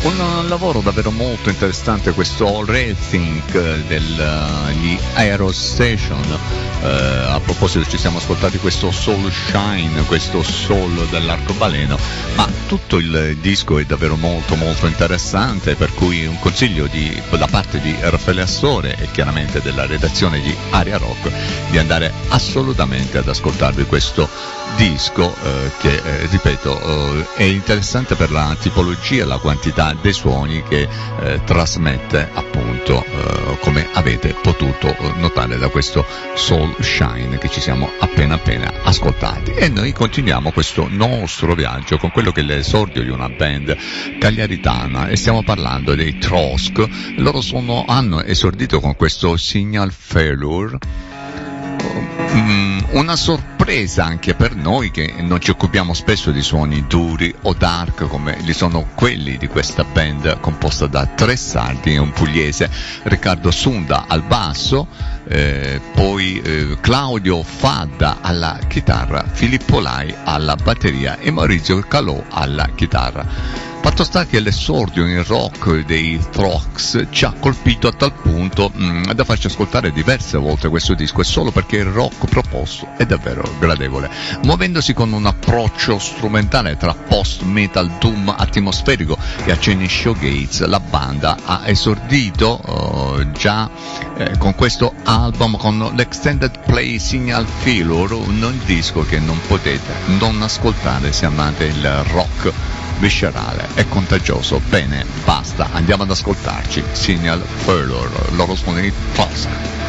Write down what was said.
Un lavoro davvero molto interessante, questo Rethink degli Aerostation. A proposito, ci siamo ascoltati questo Soul Shine, questo soul dell'arcobaleno, ma tutto il disco è davvero molto molto interessante, per cui un consiglio da parte di Raffaele Astore e chiaramente della redazione di Aria Rock di andare assolutamente ad ascoltarvi questo disco che ripeto è interessante per la tipologia, la quantità dei suoni che trasmette, appunto come avete potuto notare da questo Soul Shine che ci siamo appena ascoltati. E noi continuiamo questo nostro viaggio con quello che è l'esordio di una band cagliaritana, e stiamo parlando dei Trosk. Loro hanno esordito con questo Signal Failure, una sorpresa anche per noi che non ci occupiamo spesso di suoni duri o dark come li sono quelli di questa band composta da 3 sardi e un pugliese, Riccardo Sunda al basso, poi Claudio Fadda alla chitarra, Filippo Lai alla batteria e Maurizio Calò alla chitarra. Fatto sta che l'esordio in rock dei Trox ci ha colpito a tal punto da farci ascoltare diverse volte questo disco, e solo perché il rock proposto è davvero gradevole, muovendosi con un approccio strumentale tra post-metal doom atmosferico e accenni shoegaze. La banda ha esordito già con questo album, con l'extended play Signal Failure, un disco che non potete non ascoltare se amate il rock viscerale e contagioso. Bene, basta, andiamo ad ascoltarci Signal Failure, loro sono i Trosk.